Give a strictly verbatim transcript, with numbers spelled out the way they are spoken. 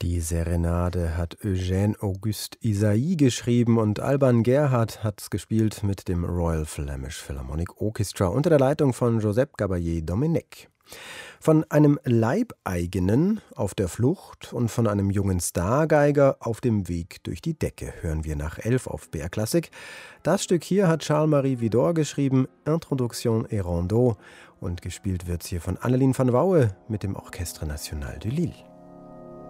Die Serenade hat Eugène Auguste Ysaÿe geschrieben und Alban Gerhard hat's gespielt mit dem Royal Flemish Philharmonic Orchestra unter der Leitung von Josep Caballé-Domenech. Von einem Leibeigenen auf der Flucht und von einem jungen Stargeiger auf dem Weg durch die Decke hören wir nach elf auf B R Klassik. Das Stück hier hat Charles-Marie Widor geschrieben, Introduction et Rondeau, und gespielt wird's hier von Anneline van Wouwe mit dem Orchestre National de Lille.